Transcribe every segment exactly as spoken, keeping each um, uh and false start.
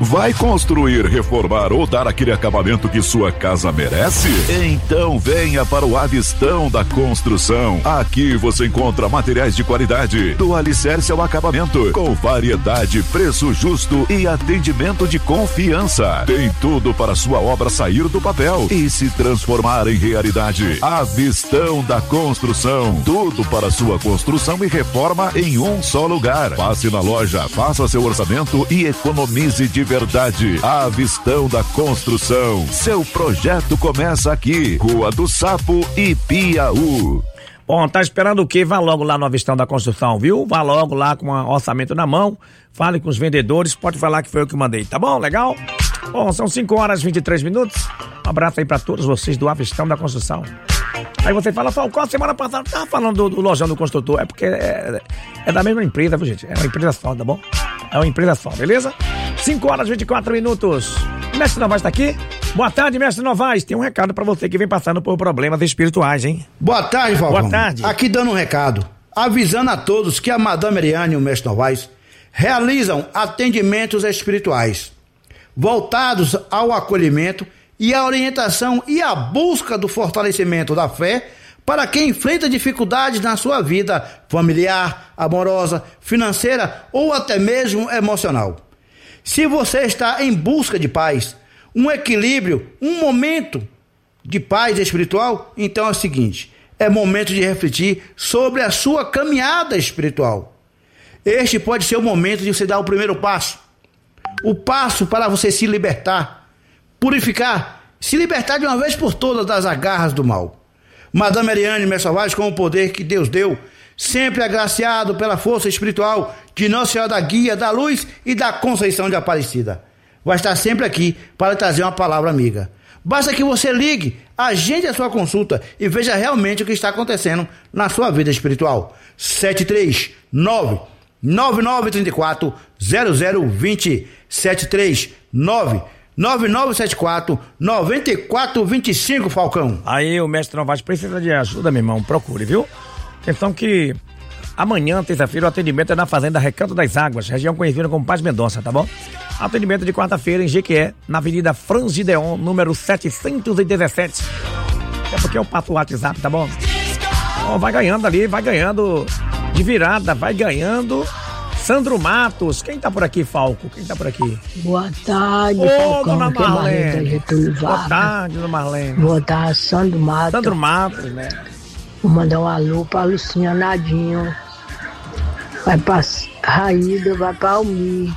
Vai construir, reformar ou dar aquele acabamento que sua casa merece? Então venha para o Avistão da Construção. Aqui você encontra materiais de qualidade, do alicerce ao acabamento, com variedade, preço justo e atendimento de confiança. Tem tudo para sua obra sair do papel e se transformar em realidade. Avistão da Construção. Tudo para sua construção e reforma em um só lugar. Passe na loja, faça seu orçamento e economize de verdade. Avistão da Construção. Seu projeto começa aqui. Rua do Sapo, Ipiaú. Bom, tá esperando o quê? Vá logo lá no Avistão da Construção, viu? Vá logo lá com um orçamento na mão, fale com os vendedores, pode falar que foi eu que mandei, tá bom? Legal? Bom, são cinco horas e vinte e três minutos. Um abraço aí pra todos vocês do Avistão da Construção. Aí você fala, Falcão, a semana passada tava falando do, do lojão do construtor. É porque é, é da mesma empresa, viu, gente? É uma empresa só, tá bom? É uma empresa só, beleza? cinco horas e vinte e quatro minutos. Mestre Novaes tá aqui? Boa tarde, Mestre Novaes. Tem um recado pra você que vem passando por problemas espirituais, hein? Boa tarde, Falcão. Boa tarde. Aqui dando um recado, avisando a todos que a Madame Ariane e o Mestre Novaes realizam atendimentos espirituais voltados ao acolhimento e a orientação e a busca do fortalecimento da fé para quem enfrenta dificuldades na sua vida familiar, amorosa, financeira ou até mesmo emocional. Se você está em busca de paz, um equilíbrio, um momento de paz espiritual, então é o seguinte, é momento de refletir sobre a sua caminhada espiritual. Este pode ser o momento de você dar o primeiro passo, o passo para você se libertar, purificar, se libertar de uma vez por todas das agarras do mal. Madame Ariane e Mestre Novaes, com o poder que Deus deu, sempre agraciado pela força espiritual de Nossa Senhora da Guia, da Luz e da Conceição de Aparecida, vai estar sempre aqui para trazer uma palavra amiga. Basta que você ligue, agende a sua consulta e veja realmente o que está acontecendo na sua vida espiritual. sete três nove, nove nove três quatro, zero zero dois zero, sete três nove, nove nove sete quatro, nove quatro dois cinco, Falcão. Aí o Mestre Novaes precisa de ajuda, meu irmão, procure, viu? Atenção que amanhã, terça-feira, o atendimento é na Fazenda Recanto das Águas, região conhecida como Paz Mendonça, tá bom? Atendimento de quarta-feira em Jequié, na Avenida Frangideon, número setecentos e dezessete. É porque eu passo o WhatsApp, tá bom? Ó, vai ganhando ali, vai ganhando de virada, vai ganhando Sandro Matos. Quem tá por aqui, Falco? Quem tá por aqui? Boa tarde, Ô, Falcão. dona Aqui é Marlene da Marlene. Getúlio Boa Vargas. tarde, dona Marlene. Boa tarde, Sandro Matos. Sandro Matos, né? Vou mandar um alô pra Lucinha Nadinho. Vai pra Raída, vai pra Almir.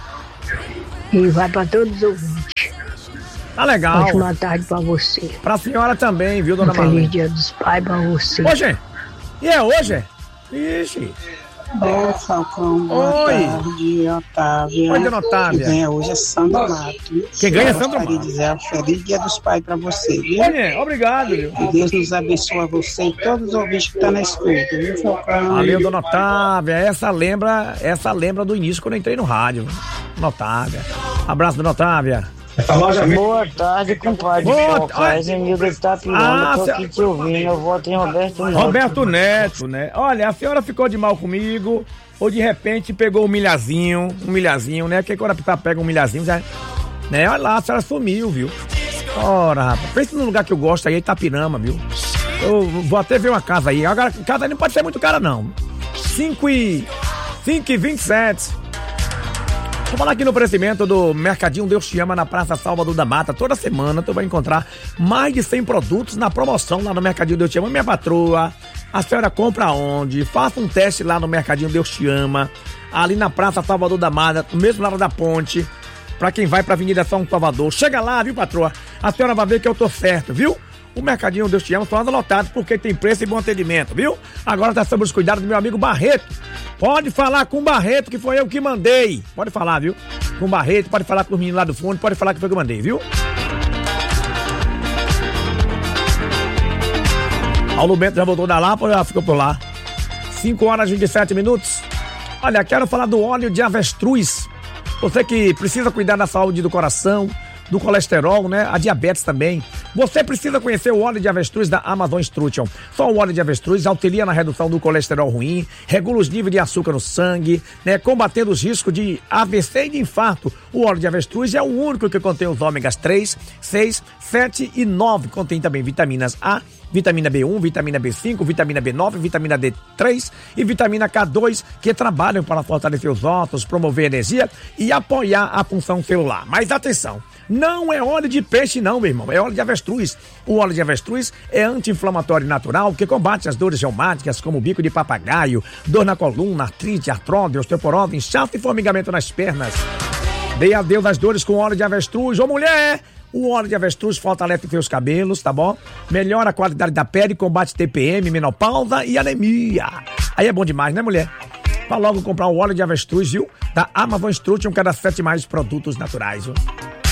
E vai pra todos os ouvintes. Tá legal. Ótima tarde pra você. Pra senhora também, viu, dona Um feliz Marlene? dia dos pais pra você. Hoje? E é hoje? Ixi. Ô, Falcão, boa Oi. tarde, Otávia. Oi, dona Otávia. Quem ganha hoje é Sandro Mato. Quem ganha é Sandro Gostaria Mato. de dizer um feliz dia dos pais pra você, viu? Olha, obrigado, viu? Que Deus nos abençoe, você e todos os ouvintes que estão na escuta, viu, Falcão? Valeu, dona Otávia. Essa lembra, essa lembra do início quando eu entrei no rádio. Dona Otávia. Abraço, dona Otávia. Boa tarde, compadre. Boa Foca. tarde. É Zenilda de Tapirona, Ah, tô cê- aqui te ouvindo. Eu voto em Roberto Neto. Roberto Neto, né? Olha, a senhora ficou de mal comigo ou de repente pegou um milhazinho, um milhazinho, né? Porque quando a pessoa pega um milhazinho, já... Né? Olha lá, a senhora sumiu, viu? Ora, rapaz, pensa num lugar que eu gosto aí, Itapirama, viu? Eu vou até ver uma casa aí. Agora, casa aí não pode ser muito cara, não. cinco e... cinco e vinte e sete. Vou falar aqui no oferecimento do Mercadinho Deus Te Ama na Praça Salvador da Mata. Toda semana tu vai encontrar mais de cem produtos na promoção lá no Mercadinho Deus Te Ama. Minha patroa, a senhora compra onde? Faça um teste lá no Mercadinho Deus Te Ama, ali na Praça Salvador da Mata, no mesmo lado da ponte, pra quem vai pra Avenida São Salvador. Chega lá, viu, patroa? A senhora vai ver que eu tô certo, viu? O Mercadinho Deus Te Ama só anda lotado porque tem preço e bom atendimento, viu? Agora tá sob os cuidados do meu amigo Barreto. Pode falar com o Barreto, que foi eu que mandei. Pode falar, viu? Com o Barreto, pode falar com os meninos lá do fundo, pode falar que foi eu que mandei, viu? Paulo Bento já voltou da Lapa ou já ficou por lá? cinco horas e vinte e sete minutos. Olha, quero falar do óleo de avestruz. Você que precisa cuidar da saúde do coração, do colesterol, né? A diabetes também. Você precisa conhecer o óleo de avestruz da Amazon Instruction. Só o óleo de avestruz auxilia na redução do colesterol ruim, regula os níveis de açúcar no sangue, né, combatendo os riscos de A V C e de infarto. O óleo de avestruz é o único que contém os ômegas três, seis, sete e nove. Contém também vitaminas A, vitamina B um, vitamina B cinco, vitamina B nove, vitamina D três e vitamina K dois, que trabalham para fortalecer os ossos, promover energia e apoiar a função celular. Mas atenção, não é óleo de peixe não, meu irmão, é óleo de avestruz. O óleo de avestruz é anti-inflamatório natural que combate as dores reumáticas como bico de papagaio, dor na coluna, artrite, artrose, osteoporose, inchaço e formigamento nas pernas. Dê adeus às dores com óleo de avestruz. Ô mulher, o óleo de avestruz fortalece seus cabelos, tá bom? Melhora a qualidade da pele, combate T P M, menopausa e anemia. Aí é bom demais, né, mulher? Vá logo comprar o óleo de avestruz, viu? Da Amazon Instruction, que é das sete mais produtos naturais, viu?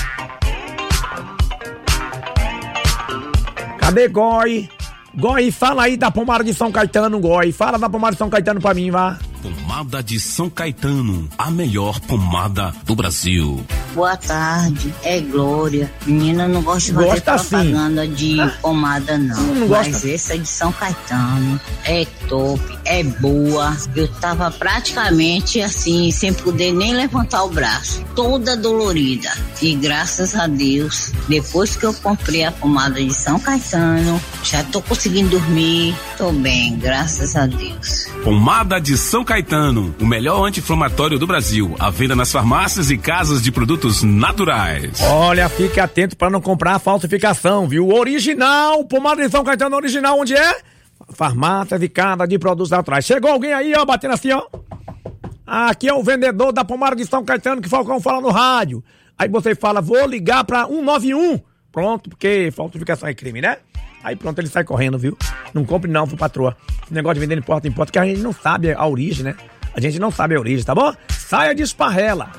Cadê Goi? Goi, fala aí da pomada de São Caetano, Goi. Fala da pomada de São Caetano pra mim, vá. Pomada de São Caetano, a melhor pomada do Brasil. Boa tarde, é Glória. Menina, não gosto de fazer Gosta propaganda sim. de Ah. pomada, não. Não Mas gosta? essa é de São Caetano. É top, é boa. Eu tava praticamente assim, sem poder nem levantar o braço. Toda dolorida. E graças a Deus, depois que eu comprei a pomada de São Caetano, já tô conseguindo dormir. Tô bem, graças a Deus. Pomada de São Caetano, o melhor anti-inflamatório do Brasil. À venda nas farmácias e casas de produtos naturais. Olha, fique atento pra não comprar a falsificação, viu? Original, pomada de São Caetano original, onde é? Farmácia e casa de produtos naturais. Chegou alguém aí, ó, batendo assim, ó. Aqui é o vendedor da pomada de São Caetano que Falcão fala no rádio. Aí você fala, vou ligar pra um nove um. Pronto, porque falsificação é crime, né? Aí pronto, ele sai correndo, viu? Não compre não, viu, patroa? Esse negócio de vender em porta em porta, que a gente não sabe a origem, né? A gente não sabe a origem, tá bom? Saia de esparrela.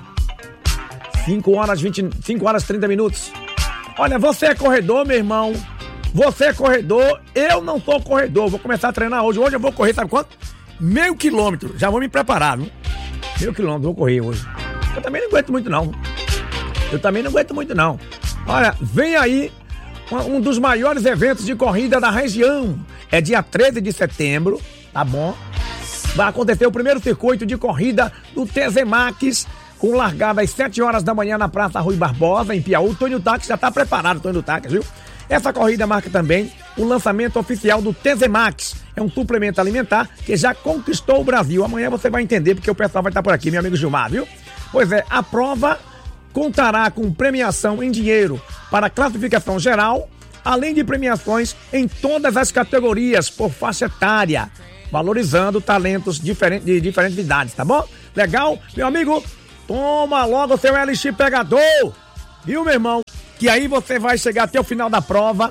cinco horas, vinte, cinco horas e trinta minutos. Olha, você é corredor, meu irmão. Você é corredor, eu não sou corredor. Vou começar a treinar hoje. Hoje eu vou correr, sabe quanto? Meio quilômetro. Já vou me preparar, viu? Meio quilômetro, vou correr hoje. Eu também não aguento muito, não. Eu também não aguento muito, não. Olha, vem aí um dos maiores eventos de corrida da região. É dia treze de setembro, tá bom? Vai acontecer o primeiro circuito de corrida do T Z Max, com largada às sete horas da manhã na Praça Rui Barbosa, em Piauí. O Tônio Táxi já tá preparado, o Tônio Táxi, viu? Essa corrida marca também o lançamento oficial do T Z Max. É um suplemento alimentar que já conquistou o Brasil. Amanhã você vai entender porque o pessoal vai estar por aqui, meu amigo Gilmar, viu? Pois é, a prova contará com premiação em dinheiro para a classificação geral, além de premiações em todas as categorias por faixa etária, valorizando talentos diferentes, de diferentes idades, tá bom? Legal? Meu amigo, toma logo o seu L X pegador, viu, meu irmão? Que aí você vai chegar até o final da prova.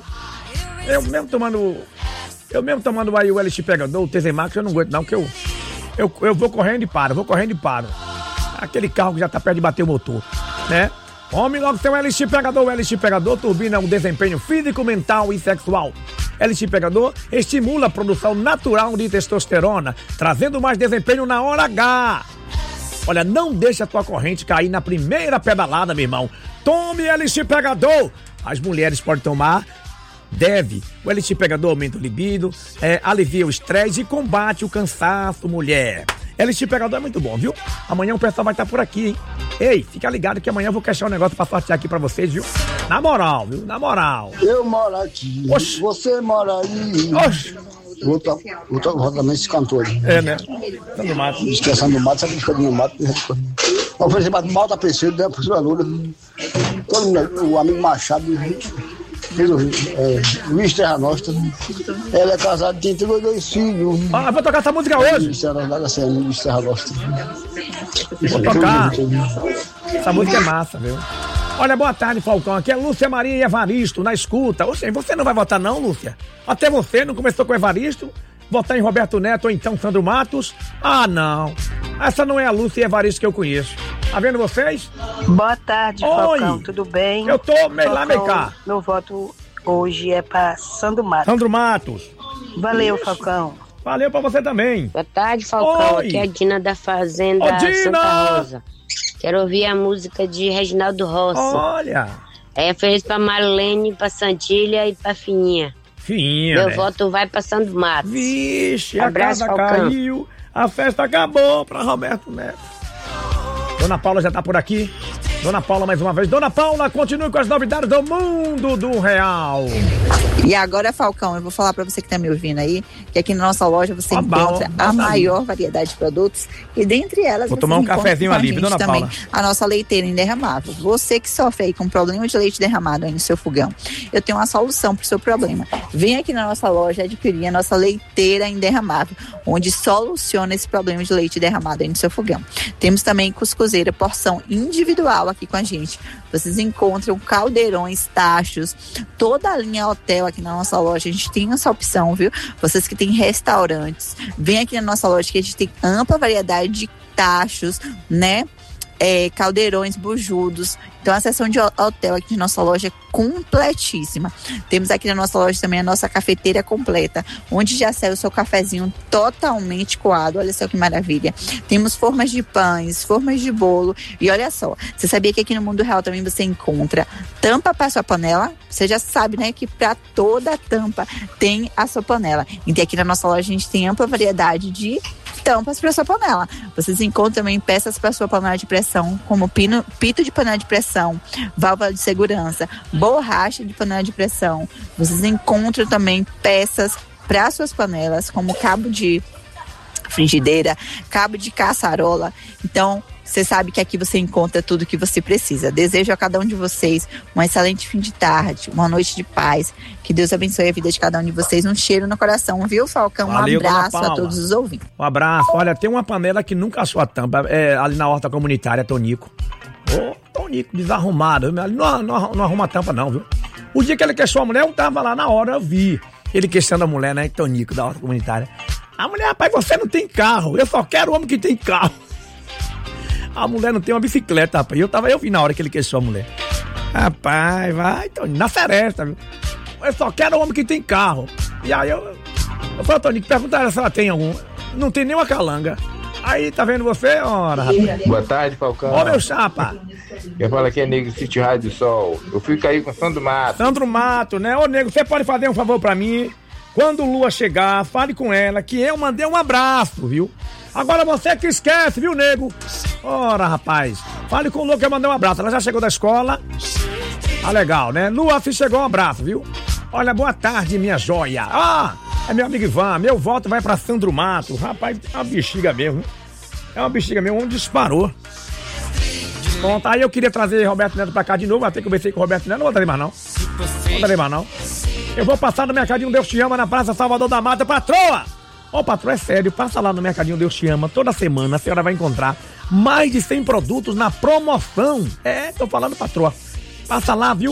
Eu mesmo tomando, eu mesmo tomando aí o L X pegador, o T Z Max, eu não aguento não, que eu, eu, eu vou correndo e paro, vou correndo e paro. Aquele carro que já tá perto de bater o motor, né? Tome logo seu L X Pegador. O L X Pegador turbina o desempenho físico, mental e sexual. L X Pegador estimula a produção natural de testosterona, trazendo mais desempenho na hora H. Olha, não deixe a tua corrente cair na primeira pedalada, meu irmão. Tome L X Pegador. As mulheres podem tomar, deve. O L X Pegador aumenta o libido, é, alivia o estresse e combate o cansaço, mulher. L X Pegador é muito bom, viu? Amanhã o pessoal vai estar por aqui, hein? Ei, fica ligado que amanhã eu vou queixar um negócio pra sortear aqui pra vocês, viu? Na moral, viu? Na moral. Eu moro aqui. Oxi. Você mora aí. Oxi. Outra, outra roda também esse cantor aí. É, né? Sandro Mato. Esquecendo do mato, sabe que no mato. Oferecer mato mal da pessoa, né? A professora Lula. Todo mundo, o amigo Machado. Filho, é, Luiz Terra Nostra. Ela é casada, tem trinta e dois filhos. Ah, vou tocar essa música hoje. Luiz Terra Nostra, Luiz Terra Nostra. Vou tocar. Essa música é massa, viu? Olha, boa tarde, Falcão. Aqui é Lúcia Maria e Evaristo, na escuta. Oxe, você não vai votar não, Lúcia? Até você não começou com o Evaristo? Votar em Roberto Neto ou então Sandro Matos? Ah, não. Essa não é a Lúcia e Evaristo que eu conheço. Tá vendo vocês? Boa tarde, Oi. Falcão. Tudo bem? Eu tô meio lá, meio cá. Meu voto hoje é pra Sandro Matos. Sandro Matos. Valeu, Falcão. Valeu pra você também. Boa tarde, Falcão. Oi. Aqui é a Dina da Fazenda Ô, Dina! Santa Rosa. Quero ouvir a música de Reginaldo Rossi. Olha. É feliz pra Marlene, pra Santilha e pra Fininha. Fininha, Meu né? voto vai pra Santo Matos. Vixe, Abraço, a casa Falcão. caiu, a festa acabou pra Roberto Neto. Dona Paula já tá por aqui. Dona Paula, mais uma vez. Dona Paula, continue com as novidades do mundo do real. E agora, Falcão, eu vou falar para você que tá me ouvindo aí, que aqui na nossa loja você Ah, encontra bom, a nossa, maior variedade de produtos e dentre elas Vou você tomar um encontra cafezinho com a ali, gente Dona também Paula. a nossa leiteira inderramável. Você que sofre aí com problema de leite derramado aí no seu fogão, eu tenho uma solução para o seu problema. Vem aqui na nossa loja adquirir a nossa leiteira inderramável, onde soluciona esse problema de leite derramado aí no seu fogão. Temos também cuscuzeira, porção individual aqui com a gente. Vocês encontram caldeirões, tachos, toda a linha hotel aqui na nossa loja. A gente tem essa opção, viu? Vocês que têm restaurantes, vem aqui na nossa loja que a gente tem ampla variedade de tachos, né? É, caldeirões, bujudos. Então a seção de hotel aqui de nossa loja é completíssima. Temos aqui na nossa loja também a nossa cafeteira completa, onde já sai o seu cafezinho totalmente coado. Olha só que maravilha. Temos formas de pães, formas de bolo. E olha só, você sabia que aqui no Mundo Real também você encontra tampa para sua panela? Você já sabe, né, que para toda tampa tem a sua panela. Então aqui na nossa loja a gente tem ampla variedade de tampas para sua panela. Vocês encontram também peças para sua panela de pressão, como pino, pito de panela de pressão, válvula de segurança, borracha de panela de pressão. Vocês encontram também peças para suas panelas, como cabo de frigideira, cabo de caçarola. Então, você sabe que aqui você encontra tudo que você precisa. Desejo a cada um de vocês um excelente fim de tarde, uma noite de paz. Que Deus abençoe a vida de cada um de vocês. Um cheiro no coração, viu, Falcão? Valeu, um abraço Dona a Paula. todos os ouvintes. Um abraço. Olha, tem uma panela que nunca achou a tampa, é, ali na horta comunitária, Tonico. Ô, Tonico, desarrumado. Ali não, não, não arruma a tampa não, viu? O dia que ele queixou a mulher, eu tava lá na hora, eu vi. Ele queixando a mulher, né, Tonico, da horta comunitária. A mulher, rapaz, você não tem carro. Eu só quero homem que tem carro. A mulher não tem uma bicicleta, rapaz. Eu, tava, eu vi na hora que ele queixou a mulher. Rapaz, vai, Tonico, na seresta, viu? Eu só quero homem que tem carro. E aí eu... Eu falei, Tonico, perguntaram se ela tem algum. Não tem nenhuma calanga. Aí, tá vendo você? Ora, rapaz. Boa tarde, Falcão. Ó, meu chapa. Eu falo aqui é Nego City Rádio do Sol. Eu fui cair com Sandro Mato. Sandro Mato, né? Ô, nego, você pode fazer um favor pra mim? Quando o Lua chegar, fale com ela que eu mandei um abraço, viu? Agora você que esquece, viu, nego? Ora, rapaz. Fale com o Lua que eu mandei um abraço. Ela já chegou da escola. Ah, legal, né? Lua, se chegou, um abraço, viu? Olha, boa tarde, minha joia. Ah, é meu amigo Ivan. Meu voto vai pra Sandro Mato. Rapaz, é uma bexiga mesmo. É uma bexiga mesmo, onde disparou. Pronto, aí eu queria trazer Roberto Neto pra cá de novo. Até que eu conversei com o Roberto Neto. Não vou trazer mais, não. Não vou trazer mais, não. Eu vou passar no Mercadinho Deus Te Ama, na Praça Salvador da Mata. Patroa! Ó, patroa, é sério. Passa lá no Mercadinho Deus Te Ama. Toda semana a senhora vai encontrar mais de cem produtos na promoção. É, tô falando, patroa. Passa lá, viu?